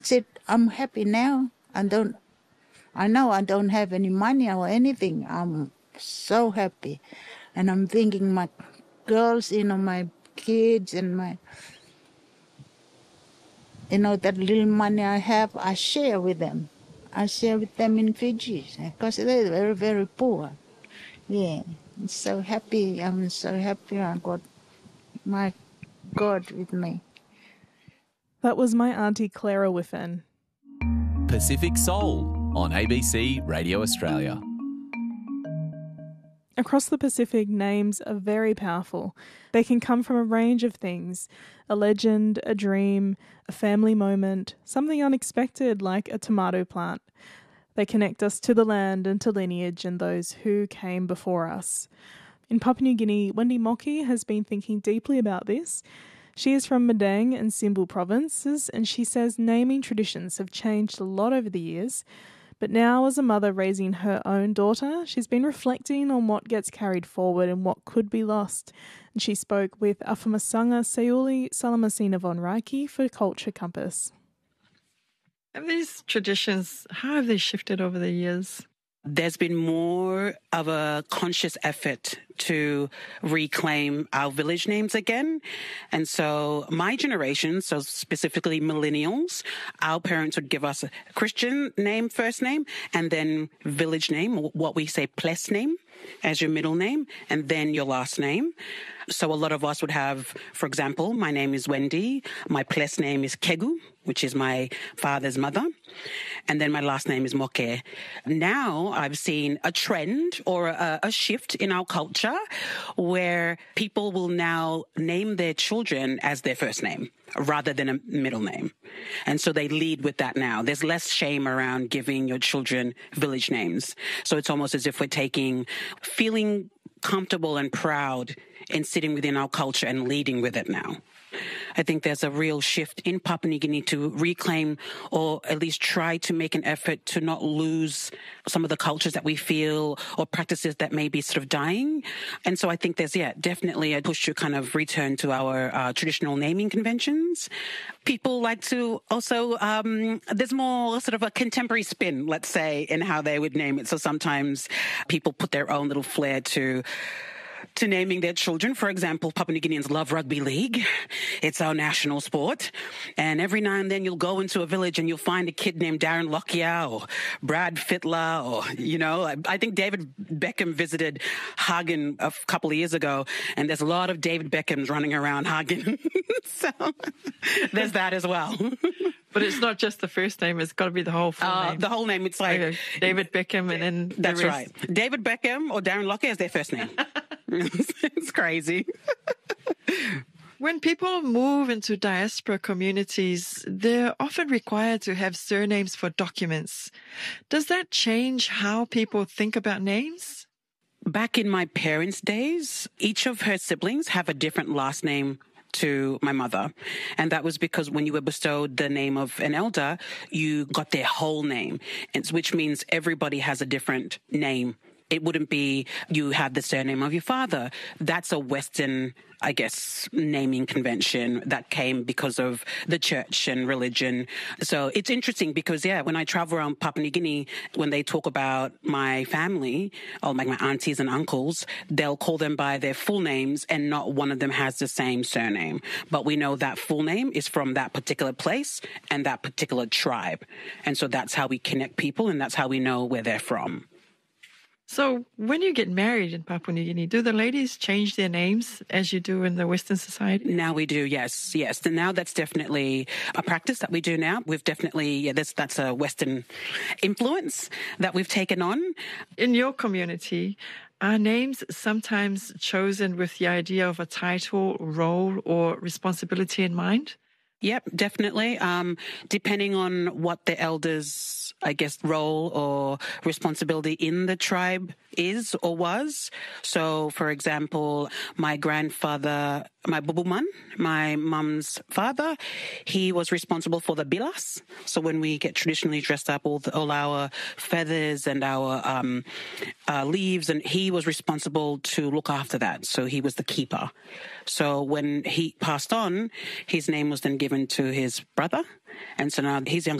Said, I'm happy now. I know I don't have any money or anything. I'm so happy. And I'm thinking my girls, my kids and that little money I have, I share with them. I share with them in Fiji because they're very, very poor. Yeah, I'm so happy. I'm so happy I got my God with me. That was my auntie Clara Whiffen. Pacific Soul on ABC Radio Australia. Across the Pacific, names are very powerful. They can come from a range of things: a legend, a dream, a family moment, something unexpected like a tomato plant. They connect us to the land and to lineage and those who came before us. In Papua New Guinea, Wendy Mockey has been thinking deeply about this. She is from Madang and Simbu provinces, and she says naming traditions have changed a lot over the years. But now, as a mother raising her own daughter, she's been reflecting on what gets carried forward and what could be lost. And she spoke with Afamasanga Sayuli Salamasina von Reiki for Culture Compass. Have these traditions, how have they shifted over the years? There's been more of a conscious effort to reclaim our village names again. And so my generation, so specifically millennials, our parents would give us a Christian name, first name, and then village name, what we say place name, as your middle name, and then your last name. So a lot of us would have, for example, my name is Wendy, my place name is Kegu, which is my father's mother, and then my last name is Moke. Now I've seen a trend or a shift in our culture where people will now name their children as their first name rather than a middle name. And so they lead with that now. There's less shame around giving your children village names. So it's almost as if we're feeling comfortable and proud in sitting within our culture and leading with it now. I think there's a real shift in Papua New Guinea to reclaim or at least try to make an effort to not lose some of the cultures that we feel or practices that may be sort of dying. And so I think there's, definitely a push to kind of return to our traditional naming conventions. People like to also, there's more sort of a contemporary spin, let's say, in how they would name it. So sometimes people put their own little flair to naming their children. For example, Papua New Guineans love rugby league. It's our national sport. And every now and then you'll go into a village and you'll find a kid named Darren Lockyer or Brad Fittler or, I think David Beckham visited Hagen a couple of years ago, and there's a lot of David Beckhams running around Hagen. So there's that as well. But it's not just the first name, it's got to be the whole full name. The whole name, it's like David Beckham and then that's right. David Beckham or Darren Lockyer is their first name. It's crazy. When people move into diaspora communities, they're often required to have surnames for documents. Does that change how people think about names? Back in my parents' days, each of her siblings have a different last name to my mother. And that was because when you were bestowed the name of an elder, you got their whole name, which means everybody has a different name. It wouldn't be you had the surname of your father. That's a Western, I guess, naming convention that came because of the church and religion. So it's interesting because, when I travel around Papua New Guinea, when they talk about my family, or like my aunties and uncles, they'll call them by their full names and not one of them has the same surname. But we know that full name is from that particular place and that particular tribe. And so that's how we connect people and that's how we know where they're from. So when you get married in Papua New Guinea, do the ladies change their names as you do in the Western society? Now we do, yes. And now that's definitely a practice that we do now. We've definitely, that's a Western influence that we've taken on. In your community, are names sometimes chosen with the idea of a title, role, or responsibility in mind? Yep, definitely. Depending on what the elders, I guess, role or responsibility in the tribe is or was. So, for example, my grandfather, my bubuman, my mum's father, he was responsible for the bilas. So when we get traditionally dressed up, all our feathers and our leaves, and he was responsible to look after that. So he was the keeper. So when he passed on, his name was then given given to his brother. And so now his younger